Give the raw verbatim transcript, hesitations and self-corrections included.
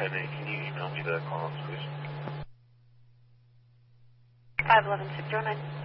ten eight. Can you email me the call-outs, please? five eleven six zero nine.